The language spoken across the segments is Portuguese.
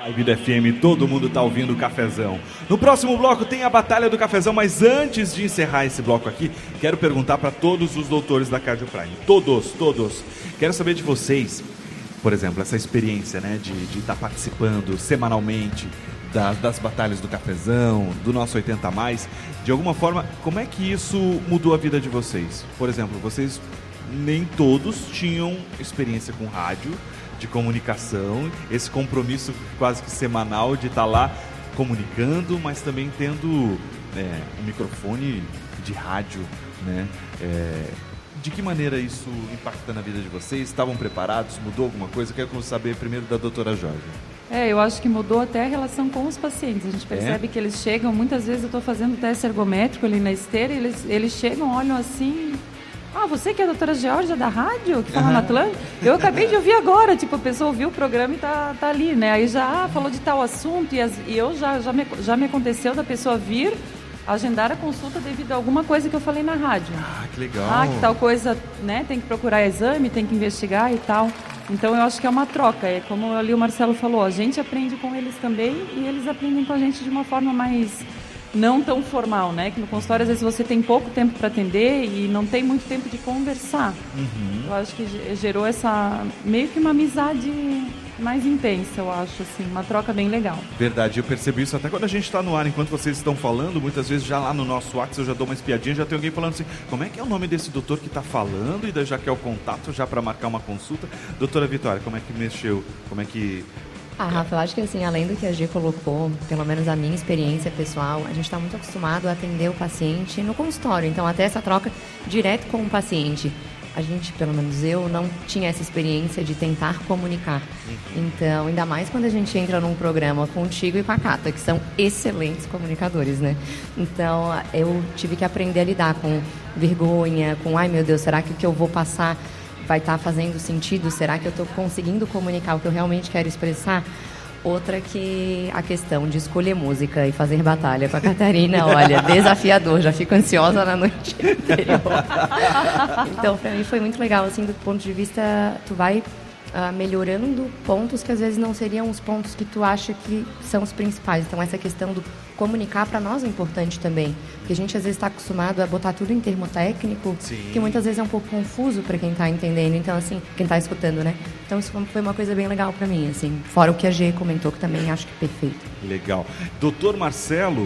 Vibe do FM, todo mundo tá ouvindo o Cafezão. No próximo bloco tem a Batalha do Cafezão, mas antes de encerrar esse bloco aqui, quero perguntar para todos os doutores da Cardio Prime. Todos. Quero saber de vocês, por exemplo, essa experiência, né, de estar participando semanalmente das batalhas do Cafezão, do nosso 80+. De alguma forma, como é que isso mudou a vida de vocês? Por exemplo, vocês nem todos tinham experiência com rádio, de comunicação, esse compromisso quase que semanal de estar lá comunicando, mas também tendo um microfone de rádio, né? De que maneira isso impacta na vida de vocês? Estavam preparados? Mudou alguma coisa? Quero saber primeiro da doutora Jorge. Eu acho que mudou até a relação com os pacientes. A gente percebe que eles chegam, muitas vezes eu estou fazendo teste ergométrico ali na esteira, e eles chegam, olham assim... Ah, você que é a doutora Georgia da rádio, que fala na Atlântica? Eu acabei de ouvir agora, tipo, a pessoa ouviu o programa e tá ali, né? Aí já falou de tal assunto e eu já me aconteceu da pessoa vir agendar a consulta devido a alguma coisa que eu falei na rádio. Ah, que legal. Que tal coisa, né? Tem que procurar exame, tem que investigar e tal. Então eu acho que é uma troca, é como ali o Marcelo falou, a gente aprende com eles também e eles aprendem com a gente de uma forma mais... não tão formal, né? Que no consultório, às vezes, você tem pouco tempo para atender e não tem muito tempo de conversar. Uhum. Eu acho que gerou meio que uma amizade mais intensa, eu acho, assim, uma troca bem legal. Verdade, eu percebi isso até quando a gente está no ar, enquanto vocês estão falando, muitas vezes já lá no nosso WhatsApp eu já dou uma espiadinha, já tem alguém falando assim, como é que é o nome desse doutor que está falando? E daí já quer o contato já para marcar uma consulta. Doutora Vitória, como é que mexeu? Como é que... Rafa, eu acho que assim, além do que a G colocou, pelo menos a minha experiência pessoal, a gente está muito acostumado a atender o paciente no consultório. Então, até essa troca direto com o paciente. A gente, pelo menos eu, não tinha essa experiência de tentar comunicar. Então, ainda mais quando a gente entra num programa contigo e com a Cata, que são excelentes comunicadores, né? Então, eu tive que aprender a lidar com vergonha, com, ai meu Deus, será que o que eu vou passar vai estar fazendo sentido? Será que eu estou conseguindo comunicar o que eu realmente quero expressar? Outra que a questão de escolher música e fazer batalha com a Catarina, olha, desafiador, já fico ansiosa na noite anterior. Então, para mim foi muito legal, assim, do ponto de vista, tu vai melhorando pontos que às vezes não seriam os pontos que tu acha que são os principais. Então, essa questão do comunicar para nós é importante também, porque a gente às vezes está acostumado a botar tudo em termo técnico, Sim. que muitas vezes é um pouco confuso para quem está entendendo, então assim, quem está escutando, né? Então isso foi uma coisa bem legal para mim, assim, fora o que a G comentou, que também acho que é perfeito. Legal. Doutor Marcelo,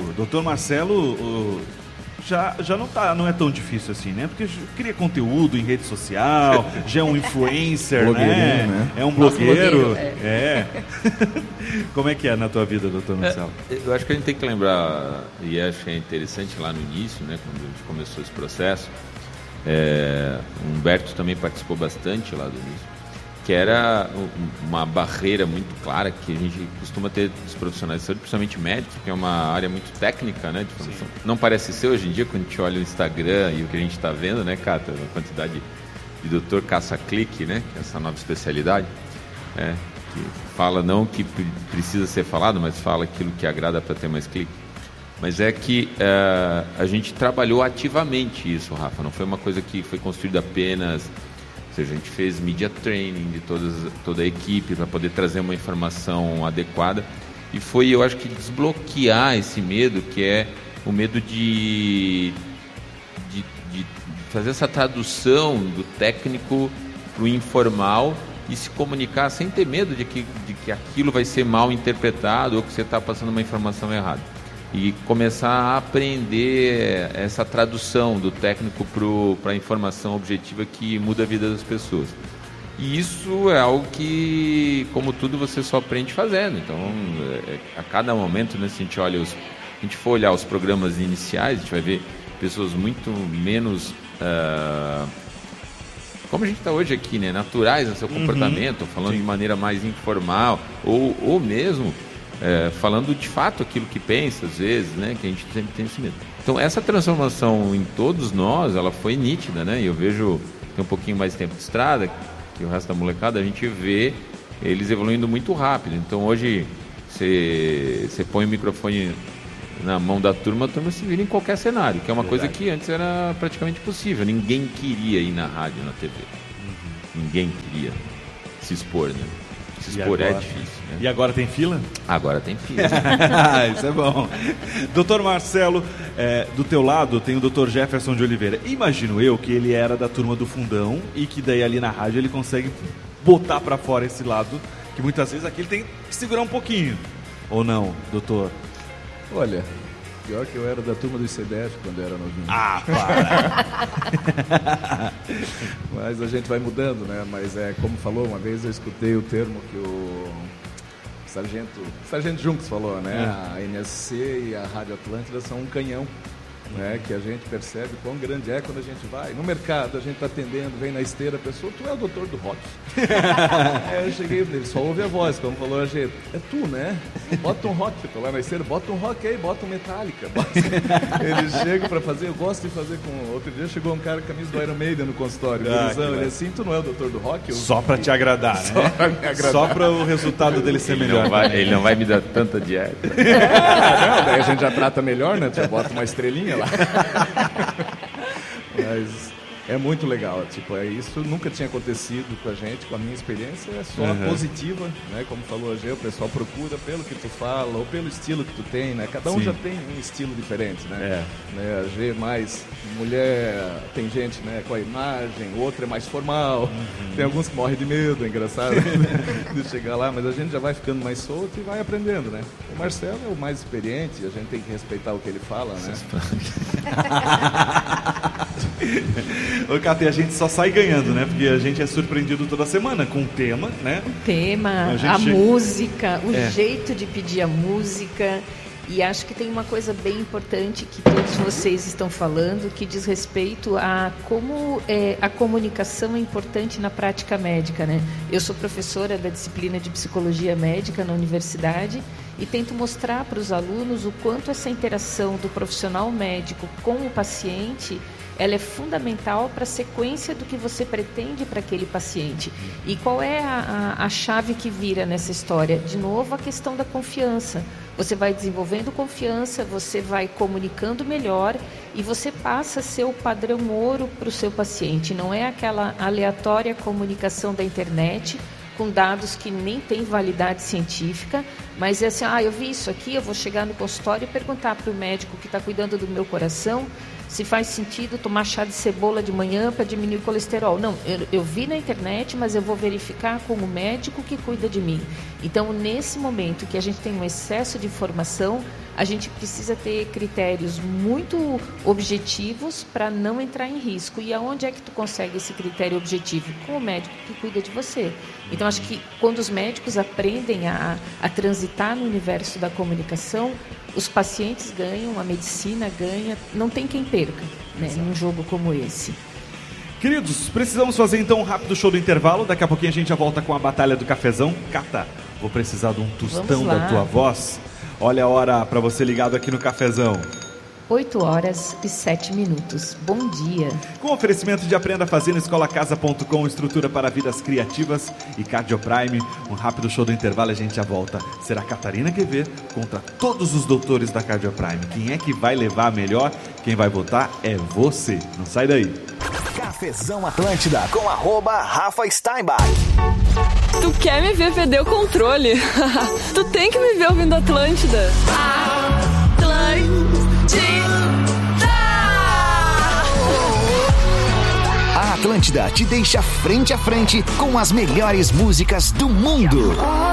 já não é tão difícil assim, né? Porque cria conteúdo em rede social, já é um influencer, né? É um blogueiro. Como é que é na tua vida, doutor Marcelo? Eu acho que a gente tem que lembrar, e acho que é interessante lá no início, né? Quando a gente começou esse processo, o Humberto também participou bastante lá do início, que era uma barreira muito clara que a gente costuma ter dos profissionais de saúde, principalmente médicos, que é uma área muito técnica, né, de formação. Não parece ser hoje em dia, quando a gente olha o Instagram e o que a gente está vendo, né, Cata, a quantidade de doutor caça-clique, né, que é essa nova especialidade, que fala não que precisa ser falado, mas fala aquilo que agrada para ter mais clique. Mas é que a gente trabalhou ativamente isso, Rafa, não foi uma coisa que foi construída apenas... Ou seja, a gente fez media training de toda a equipe para poder trazer uma informação adequada e foi, eu acho que, desbloquear esse medo, que é o medo de fazer essa tradução do técnico para o informal e se comunicar sem ter medo de que aquilo vai ser mal interpretado ou que você está passando uma informação errada. E começar a aprender essa tradução do técnico para a informação objetiva que muda a vida das pessoas. E isso é algo que, como tudo, você só aprende fazendo. Então, a cada momento, né, se a gente for olhar os programas iniciais, a gente vai ver pessoas muito menos... como a gente está hoje aqui, né, naturais no seu comportamento, falando de maneira mais informal, ou mesmo... falando de fato aquilo que pensa, às vezes, né, que a gente sempre tem esse medo. Então, essa transformação em todos nós, ela foi nítida, né? E eu vejo, tem um pouquinho mais de tempo de estrada que o resto da molecada, a gente vê eles evoluindo muito rápido. Então, hoje, você põe o microfone na mão da turma, a turma se vira em qualquer cenário, que é uma coisa que antes era praticamente impossível. Ninguém queria ir na rádio, na TV. Ninguém queria se expor, né? Se expor é difícil, né? E agora tem fila? Agora tem fila. Isso é bom. Doutor Marcelo, do teu lado tem o doutor Jefferson de Oliveira. Imagino eu que ele era da turma do fundão e que daí ali na rádio ele consegue botar pra fora esse lado, que muitas vezes aqui ele tem que segurar um pouquinho. Ou não, doutor? Olha, pior que eu era da turma do ICDF quando eu era novinho. Ah, para! Mas a gente vai mudando, né? Mas como falou, uma vez eu escutei o termo que o Sargento Junks falou, né? A NSC e a Rádio Atlântida são um canhão, né? Que a gente percebe quão grande é quando a gente vai. No mercado, a gente tá atendendo, vem na esteira, a pessoa, tu é o doutor do rock. Eu cheguei, ele só ouve a voz, como falou a gente, é tu, né? Bota um rock, tô lá na esteira, bota um rock aí, bota um Metallica. Ele chega pra fazer, eu gosto de fazer com... Outro dia chegou um cara com a camisa do Iron Maiden no consultório, ele assim, tu não é o doutor do rock? Só pra te agradar, né? Só pra me agradar. Só pra o resultado dele ser melhor. Ele não vai me dar tanta dieta. Não, daí a gente já trata melhor, né? Já bota uma estrelinha lá. Mas é muito legal, tipo, isso nunca tinha acontecido com a gente, com a minha experiência é só positiva, né? Como falou a Gê, o pessoal procura pelo que tu fala ou pelo estilo que tu tem, né? Cada um já tem um estilo diferente, né? Né? A Gê mais mulher, tem gente, né, com a imagem, outra é mais formal, tem alguns que morrem de medo, é engraçado de chegar lá, mas a gente já vai ficando mais solto e vai aprendendo, né? O Marcelo é o mais experiente, a gente tem que respeitar o que ele fala, né? Ô, Cátia, a gente só sai ganhando, né? Porque a gente é surpreendido toda semana com o tema, né? O tema, a música, o jeito de pedir a música. E acho que tem uma coisa bem importante que todos vocês estão falando, que diz respeito a como a comunicação é importante na prática médica, né? Eu sou professora da disciplina de psicologia médica na universidade e tento mostrar para os alunos o quanto essa interação do profissional médico com o paciente ela é fundamental para a sequência do que você pretende para aquele paciente. E qual é a chave que vira nessa história? De novo, a questão da confiança. Você vai desenvolvendo confiança, você vai comunicando melhor e você passa a ser o padrão ouro para o seu paciente. Não é aquela aleatória comunicação da internet com dados que nem têm validade científica, mas é assim, eu vi isso aqui, eu vou chegar no consultório e perguntar para o médico que está cuidando do meu coração se faz sentido tomar chá de cebola de manhã para diminuir o colesterol. Não, eu vi na internet, mas eu vou verificar com o médico que cuida de mim. Então, nesse momento que a gente tem um excesso de informação, a gente precisa ter critérios muito objetivos para não entrar em risco. E aonde é que tu consegue esse critério objetivo? Com o médico que cuida de você. Então, acho que quando os médicos aprendem a transitar no universo da comunicação, os pacientes ganham, a medicina ganha, não tem quem perca, né, num jogo como esse. Queridos, precisamos fazer então um rápido show do intervalo. Daqui a pouquinho a gente já volta com a Batalha do Cafezão. Cata, vou precisar de um tostão da tua voz. Olha a hora para você ligado aqui no Cafezão. 8h07. Bom dia. Com oferecimento de Aprenda a Fazer na escolacasa.com, estrutura para vidas criativas e Cardioprime. Um rápido show do intervalo, a gente já volta. Será Catarina QV contra todos os doutores da Cardioprime. Quem é que vai levar a melhor? Quem vai votar é você. Não sai daí. Cafezão Atlântida com @Rafa Steinbach. Tu quer me ver perder o controle? Tu tem que me ver ouvindo Atlântida. A Atlântida te deixa frente a frente com as melhores músicas do mundo.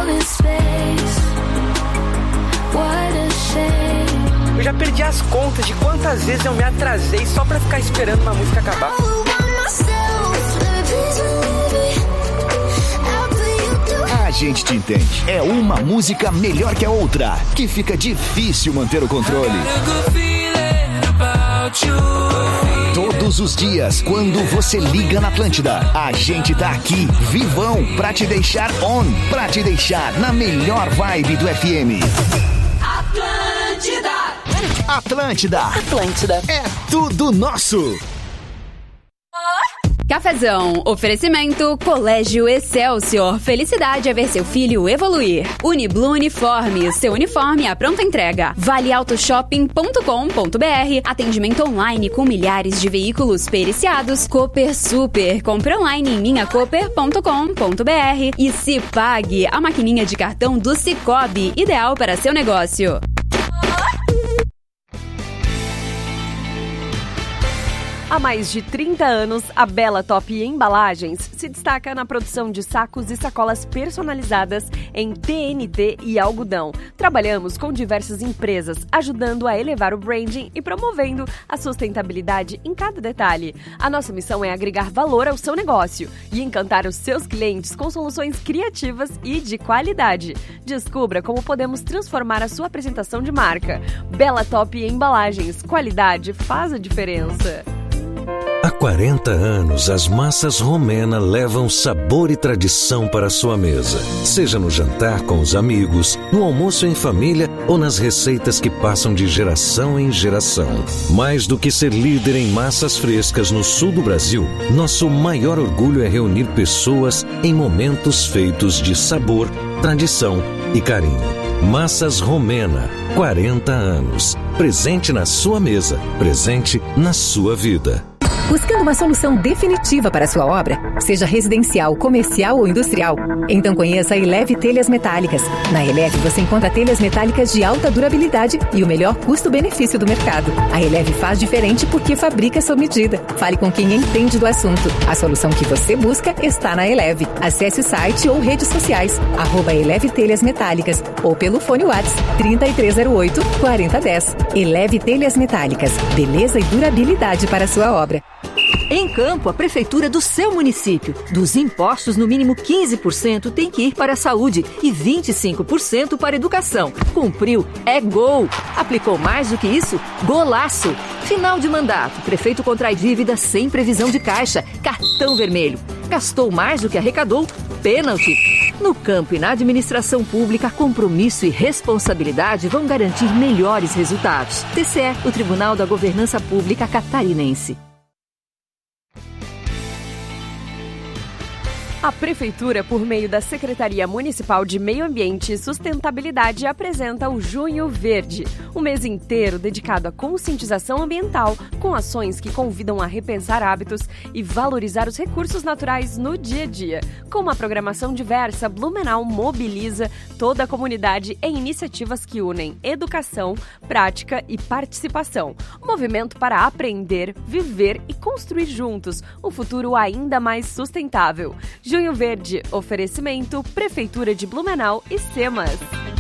Eu já perdi as contas de quantas vezes eu me atrasei só pra ficar esperando uma música acabar. A gente te entende. É uma música melhor que a outra, que fica difícil manter o controle. Todos os dias, quando você liga na Atlântida, a gente tá aqui, vivão, pra te deixar on, pra te deixar na melhor vibe do FM. Atlântida. Atlântida é tudo nosso. Cafezão, oferecimento Colégio Excelsior. Felicidade é ver seu filho evoluir. Uniblu Uniformes, seu uniforme à pronta entrega. valeautoshopping.com.br, atendimento online com milhares de veículos periciados. Cooper Super, compre online em minhacoper.com.br. E Cipag, a maquininha de cartão do Cicobi, ideal para seu negócio. Há mais de 30 anos, a Bela Top Embalagens se destaca na produção de sacos e sacolas personalizadas em TNT e algodão. Trabalhamos com diversas empresas, ajudando a elevar o branding e promovendo a sustentabilidade em cada detalhe. A nossa missão é agregar valor ao seu negócio e encantar os seus clientes com soluções criativas e de qualidade. Descubra como podemos transformar a sua apresentação de marca. Bela Top Embalagens, qualidade faz a diferença. Há 40 anos, as massas Romena levam sabor e tradição para a sua mesa. Seja no jantar com os amigos, no almoço em família ou nas receitas que passam de geração em geração. Mais do que ser líder em massas frescas no sul do Brasil, nosso maior orgulho é reunir pessoas em momentos feitos de sabor, tradição e carinho. Massas Romena, 40 anos. Presente na sua mesa, presente na sua vida. Buscando uma solução definitiva para a sua obra, seja residencial, comercial ou industrial? Então conheça a Eleve Telhas Metálicas. Na Eleve você encontra telhas metálicas de alta durabilidade e o melhor custo-benefício do mercado. A Eleve faz diferente porque fabrica sob medida. Fale com quem entende do assunto. A solução que você busca está na Eleve. Acesse o site ou redes sociais, @Eleve Telhas Metálicas ou pelo fone WhatsApp 3308-4010. Eleve Telhas Metálicas. Beleza e durabilidade para a sua obra. Em Campo, a prefeitura do seu município. Dos impostos, no mínimo 15% tem que ir para a saúde e 25% para a educação. Cumpriu, é gol. Aplicou mais do que isso? Golaço. Final de mandato, prefeito contrai dívida sem previsão de caixa. Cartão vermelho. Gastou mais do que arrecadou? Pênalti. No campo e na administração pública, compromisso e responsabilidade vão garantir melhores resultados. TCE, o Tribunal da Governança Pública Catarinense. A Prefeitura, por meio da Secretaria Municipal de Meio Ambiente e Sustentabilidade, apresenta o Junho Verde, um mês inteiro dedicado à conscientização ambiental, com ações que convidam a repensar hábitos e valorizar os recursos naturais no dia a dia. Com uma programação diversa, Blumenau mobiliza toda a comunidade em iniciativas que unem educação, prática e participação. Um movimento para aprender, viver e construir juntos um futuro ainda mais sustentável. Junho Verde, oferecimento Prefeitura de Blumenau e SEMAS.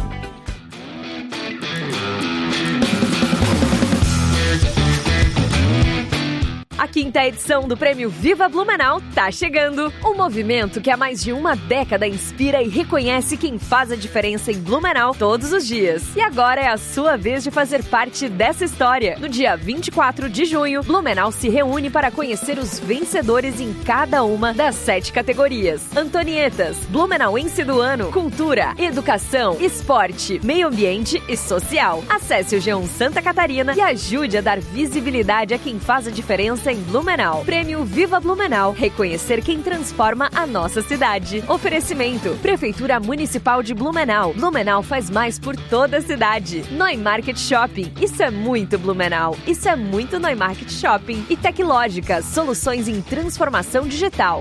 A quinta edição do Prêmio Viva Blumenau tá chegando. Um movimento que há mais de uma década inspira e reconhece quem faz a diferença em Blumenau todos os dias. E agora é a sua vez de fazer parte dessa história. No dia 24 de junho, Blumenau se reúne para conhecer os vencedores em cada uma das 7 categorias. Antonietas, Blumenauense do Ano, Cultura, Educação, Esporte, Meio Ambiente e Social. Acesse o G1 Santa Catarina e ajude a dar visibilidade a quem faz a diferença em Blumenau. Prêmio Viva Blumenau. Reconhecer quem transforma a nossa cidade. Oferecimento Prefeitura Municipal de Blumenau. Blumenau faz mais por toda a cidade. Neumarket Shopping. Isso é muito Blumenau. Isso é muito Neumarket Shopping. E Teclógica. Soluções em transformação digital.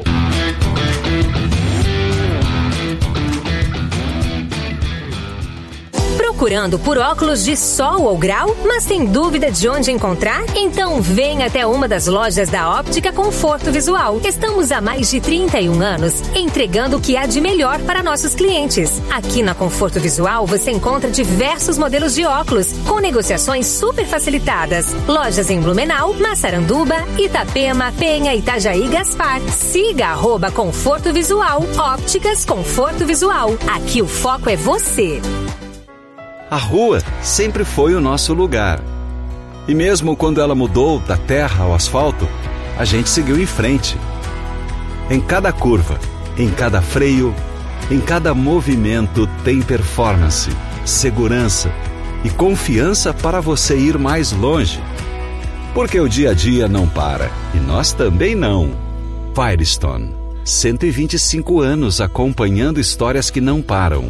Procurando por óculos de sol ou grau, mas tem dúvida de onde encontrar? Então vem até uma das lojas da Óptica Conforto Visual. Estamos há mais de 31 anos entregando o que há de melhor para nossos clientes. Aqui na Conforto Visual você encontra diversos modelos de óculos com negociações super facilitadas. Lojas em Blumenau, Massaranduba, Itapema, Penha, Itajaí, Gaspar. Siga @Conforto Visual. Ópticas Conforto Visual. Aqui o foco é você. A rua sempre foi o nosso lugar. E mesmo quando ela mudou da terra ao asfalto, a gente seguiu em frente. Em cada curva, em cada freio, em cada movimento tem performance, segurança e confiança para você ir mais longe. Porque o dia a dia não para e nós também não. Firestone. 125 anos acompanhando histórias que não param.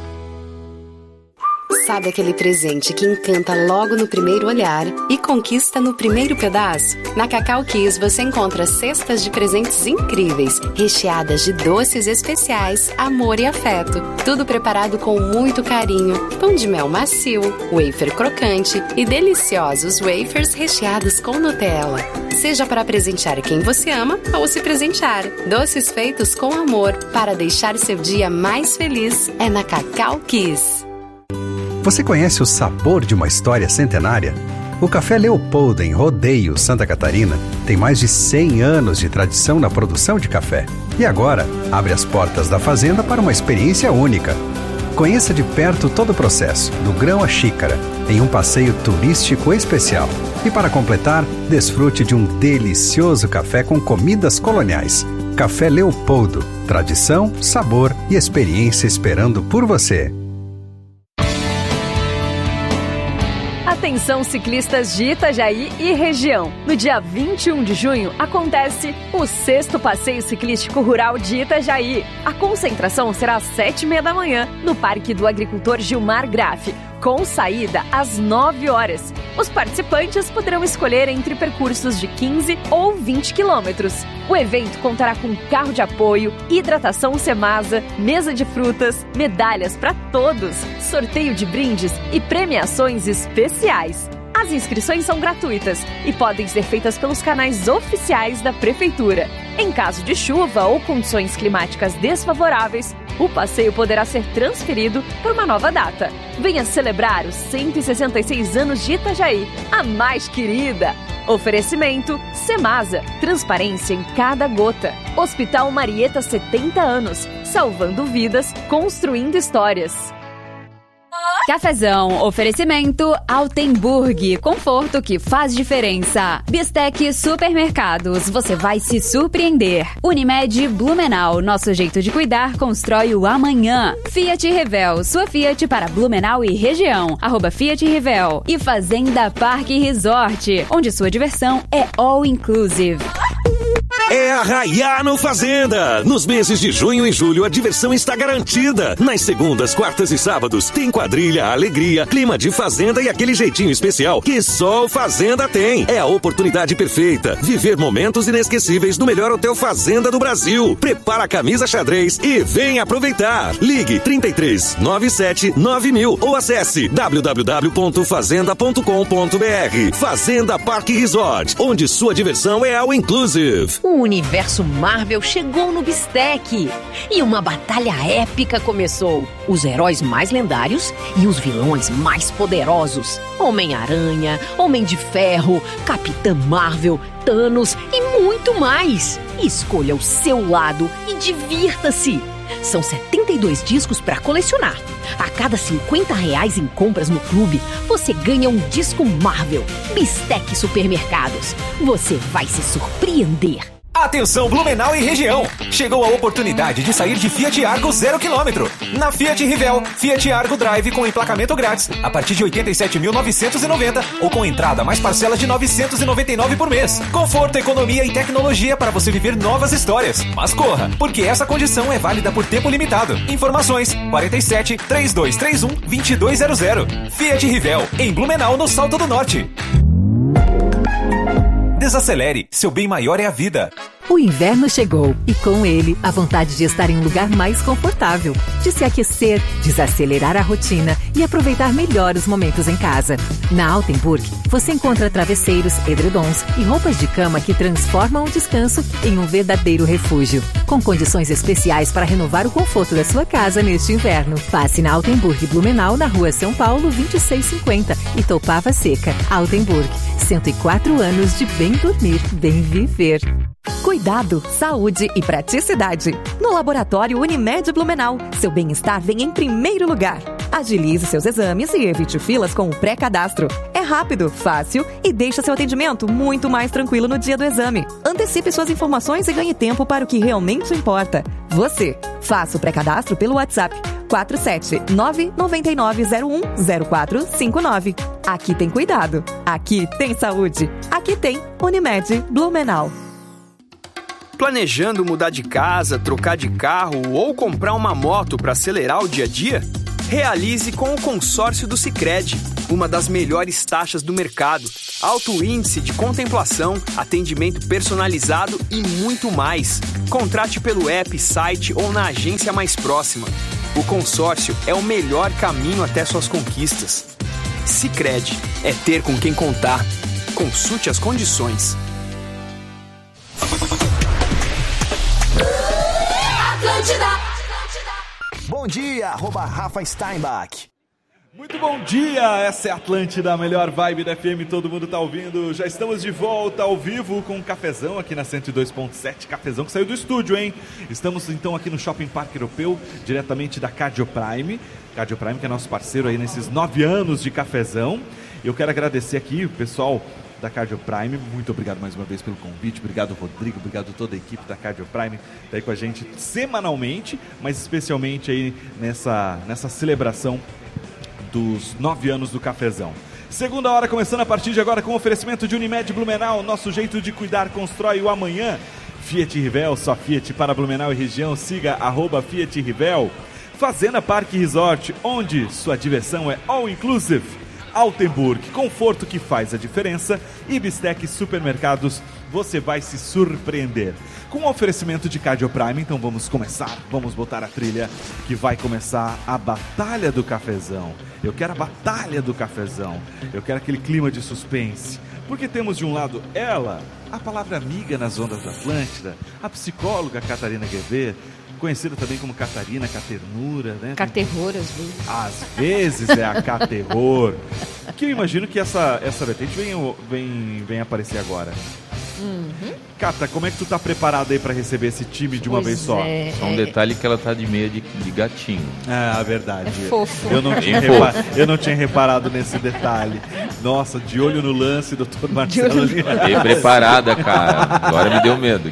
Sabe aquele presente que encanta logo no primeiro olhar e conquista no primeiro pedaço? Na Cacau Kiss você encontra cestas de presentes incríveis, recheadas de doces especiais, amor e afeto. Tudo preparado com muito carinho. Pão de mel macio, wafer crocante e deliciosos wafers recheados com Nutella. Seja para presentear quem você ama ou se presentear. Doces feitos com amor para deixar seu dia mais feliz é na Cacau Kiss. Você conhece o sabor de uma história centenária? O Café Leopoldo, em Rodeio, Santa Catarina, tem mais de 100 anos de tradição na produção de café. E agora, abre as portas da fazenda para uma experiência única. Conheça de perto todo o processo, do grão à xícara, em um passeio turístico especial. E para completar, desfrute de um delicioso café com comidas coloniais. Café Leopoldo, tradição, sabor e experiência esperando por você. Atenção ciclistas de Itajaí e região. No dia 21 de junho acontece o 6º Passeio Ciclístico Rural de Itajaí. A concentração será às 7h30 da manhã no Parque do Agricultor Gilmar Graff, com saída às 9 horas. Os participantes poderão escolher entre percursos de 15 ou 20 quilômetros. O evento contará com carro de apoio, hidratação Semasa, mesa de frutas, medalhas para todos, sorteio de brindes e premiações especiais. As inscrições são gratuitas e podem ser feitas pelos canais oficiais da Prefeitura. Em caso de chuva ou condições climáticas desfavoráveis, o passeio poderá ser transferido para uma nova data. Venha celebrar os 166 anos de Itajaí, a mais querida. Oferecimento Semasa, transparência em cada gota. Hospital Marieta, 70 anos, salvando vidas, construindo histórias. Cafezão, oferecimento Altenburg, conforto que faz diferença. Bistec Supermercados, você vai se surpreender. Unimed Blumenau, nosso jeito de cuidar constrói o amanhã. Fiat Revel, sua Fiat para Blumenau e região, @Fiat Revel. E Fazenda Parque Resort, onde sua diversão é all inclusive. É arraiar no Fazenda! Nos meses de junho e julho, a diversão está garantida. Nas segundas, quartas e sábados, tem quadrilha, alegria, clima de fazenda e aquele jeitinho especial que só o Fazenda tem. É a oportunidade perfeita. Viver momentos inesquecíveis no melhor hotel Fazenda do Brasil. Prepara a camisa xadrez e vem aproveitar. Ligue 33 97 9000 ou acesse www.fazenda.com.br. Fazenda Parque Resort, onde sua diversão é all inclusive. O universo Marvel chegou no Bistec e uma batalha épica começou. Os heróis mais lendários e os vilões mais poderosos. Homem-Aranha, Homem de Ferro, Capitã Marvel, Thanos e muito mais. Escolha o seu lado e divirta-se. São 72 discos para colecionar. A cada R$50 em compras no clube, você ganha um disco Marvel. Bistec Supermercados. Você vai se surpreender. Atenção Blumenau e região! Chegou a oportunidade de sair de Fiat Argo 0 km. Na Fiat Rivel, Fiat Argo Drive com emplacamento grátis a partir de 87.990 ou com entrada mais parcela de 999 por mês. Conforto, economia e tecnologia para você viver novas histórias. Mas corra, porque essa condição é válida por tempo limitado. Informações 47 3231 2200. Fiat Rivel, em Blumenau, no Salto do Norte. Desacelere, seu bem maior é a vida. O inverno chegou e com ele a vontade de estar em um lugar mais confortável, de se aquecer, desacelerar a rotina e aproveitar melhor os momentos em casa. Na Altenburg, você encontra travesseiros, edredons e roupas de cama que transformam o descanso em um verdadeiro refúgio, com condições especiais para renovar o conforto da sua casa neste inverno. Passe na Altenburg Blumenau, na Rua São Paulo, 2650 e Topava Seca. Altenburg, 104 anos de bem dormir, bem viver. Cuidado, saúde e praticidade. No Laboratório Unimed Blumenau, seu bem-estar vem em primeiro lugar. Agilize seus exames e evite filas com o pré-cadastro. É rápido, fácil e deixa seu atendimento muito mais tranquilo no dia do exame. Antecipe suas informações e ganhe tempo para o que realmente importa. Você. Faça o pré-cadastro pelo WhatsApp 479-9901-0459. Aqui tem cuidado. Aqui tem saúde. Aqui tem Unimed Blumenau. Planejando mudar de casa, trocar de carro ou comprar uma moto para acelerar o dia a dia? Realize com o consórcio do Sicredi, uma das melhores taxas do mercado, alto índice de contemplação, atendimento personalizado e muito mais. Contrate pelo app, site ou na agência mais próxima. O consórcio é o melhor caminho até suas conquistas. Sicredi, é ter com quem contar. Consulte as condições. Bom dia, @Rafa Steinbach. Muito bom dia, essa é a Atlântida, a melhor vibe da FM, todo mundo tá ouvindo. Já estamos de volta ao vivo com o Cafezão aqui na 102.7, Cafezão que saiu do estúdio, hein? Estamos então aqui no Shopping Parque Europeu, diretamente da Cardio Prime. Cardio Prime que é nosso parceiro aí nesses 9 anos de Cafezão. Eu quero agradecer aqui o pessoal da Cardio Prime, muito obrigado mais uma vez pelo convite, obrigado Rodrigo, obrigado toda a equipe da Cardio Prime, tá aí com a gente semanalmente, mas especialmente aí nessa celebração dos 9 anos do Cafezão. Segunda hora começando a partir de agora com oferecimento de Unimed Blumenau, nosso jeito de cuidar constrói o amanhã. Fiat Rivel, só Fiat para Blumenau e região, siga @Fiat Rivel. Fazenda Parque Resort, onde sua diversão é all inclusive. Altenburg, conforto que faz a diferença. E Bistec Supermercados, você vai se surpreender. Com o oferecimento de Cardio Prime, então vamos começar, vamos botar a trilha que vai começar a Batalha do Cafezão. Eu quero a Batalha do Cafezão, eu quero aquele clima de suspense. Porque temos de um lado ela, a palavra amiga nas ondas da Atlântida, a psicóloga Catarina Guevê, conhecida também como Catarina Caternura, né? Caterror, às vezes. Às vezes é a Caterror. Que eu imagino que essa vertente vem aparecer agora. Uhum. Cata, como é que tu tá preparado aí pra receber esse time de uma vez só? Só um detalhe que ela tá de meia de gatinho. Ah, verdade. É fofo. Eu não tinha reparado nesse detalhe. Nossa, de olho no lance, doutor Marcelo. Fiquei preparada, cara. Agora me deu medo.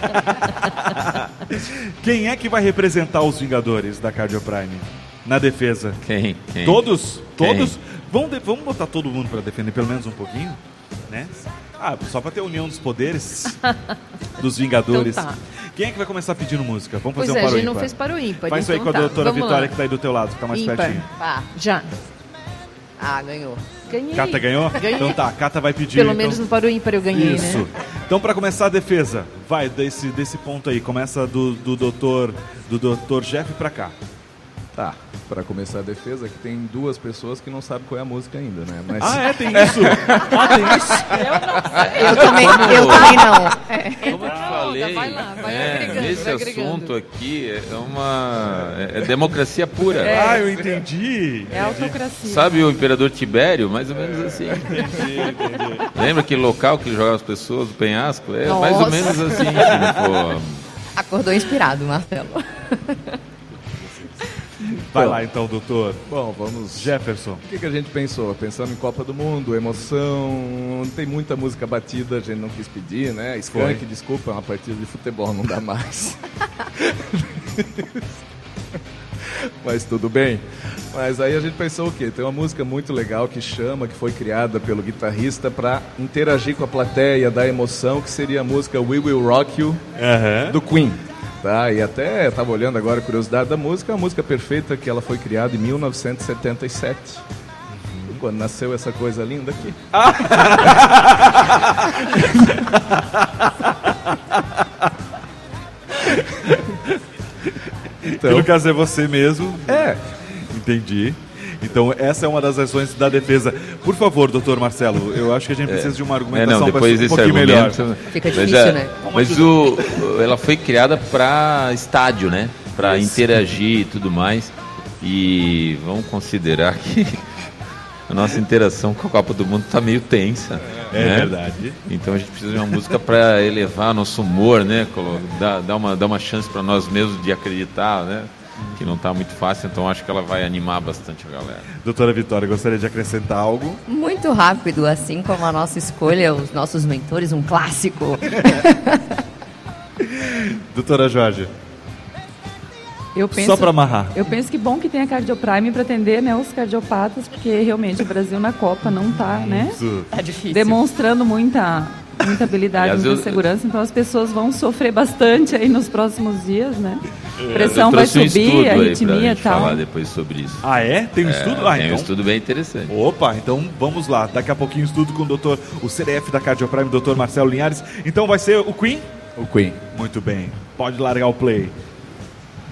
Quem é que vai representar os Vingadores da Cardio Prime na defesa? Quem? Todos? Quem? Todos? Vamos botar todo mundo pra defender pelo menos um pouquinho, né? Só pra ter a união dos poderes dos Vingadores. Então tá. Quem é que vai começar pedindo música? Vamos fazer Pois um paro a gente ímpar. não fez paro ímpar. Faz isso aí com a doutora Vitória que tá aí do teu lado, que tá mais ímpar. pertinho. Já. Ganhou. Ganhei. Cata ganhou? Ganhei. Então tá, Cata vai pedir. Pelo menos no paro ímpar eu ganhei, Isso. né? Então pra começar a defesa, vai desse ponto aí, começa do doutor Jeff pra cá. Tá, pra começar a defesa, que tem 2 pessoas que não sabem qual é a música ainda, né? Mas... tem isso? Tem isso? Eu também não. Como eu te falei, vai lá, vai agregando, nesse vai agregando. assunto aqui é democracia pura. Eu entendi. É autocracia. Sabe o imperador Tibério? Mais ou menos assim. Entendi. Lembra aquele local que jogava as pessoas, do penhasco? É mais ou menos assim. Pô. Acordou inspirado, Marcelo. Vai lá então, doutor. Bom, vamos... Jefferson. O que a gente pensou? Pensamos em Copa do Mundo, emoção, tem muita música batida, a gente não quis pedir, né? Skank, desculpa, é uma partida de futebol, não dá mais. Mas tudo bem. Mas aí a gente pensou o quê? Tem uma música muito legal que foi criada pelo guitarrista para interagir com a plateia, dar emoção, que seria a música We Will Rock You, do Queen. Tá, e até estava olhando agora a curiosidade da música, a música perfeita que ela foi criada em 1977. Quando nasceu essa coisa linda aqui. Então, no caso é você mesmo. Entendi. Então essa é uma das ações da defesa. Por favor, doutor Marcelo, eu acho que a gente precisa de uma argumentação depois um pouquinho melhor. Fica difícil, né? Mas ela foi criada para estádio, né? Para interagir e tudo mais. E vamos considerar que a nossa interação com a Copa do Mundo está meio tensa. É verdade. Então a gente precisa de uma música para elevar nosso humor, né? Dar uma chance para nós mesmos de acreditar, né? Que não está muito fácil, então acho que ela vai animar bastante a galera. Doutora Vitória, gostaria de acrescentar algo? Muito rápido, assim como a nossa escolha, os nossos mentores, um clássico. Doutora Jorge. Só para amarrar. Eu penso que bom que tem a Cardio Prime para atender, né, os cardiopatas, porque realmente o Brasil na Copa não está, né? Tá difícil. Demonstrando muita muita habilidade, Aliás, muita segurança, então as pessoas vão sofrer bastante aí nos próximos dias, né? A pressão vai subir, a arritmia e tal. Falar depois sobre isso. Ah, é? Tem um estudo? Tem então... um estudo bem interessante. Opa, então vamos lá. Daqui a pouquinho estudo com o CDF da Cardioprime, o Dr. Marcelo Linhares. Então vai ser o Queen? O Queen. Muito bem. Pode largar o play.